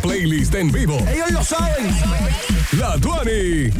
playlist en vivo. Ellos lo saben. La Tuani.